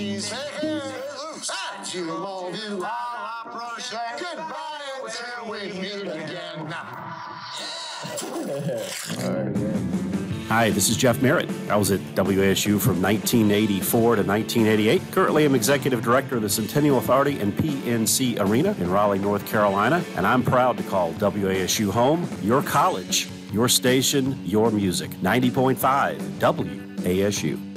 please. Goodbye until we meet again. Hi, this is Jeff Merritt. I was at WASU from 1984 to 1988. Currently, I'm Executive Director of the Centennial Authority and PNC Arena in Raleigh, North Carolina, and I'm proud to call WASU home, your college, your station, your music. 90.5 WASU.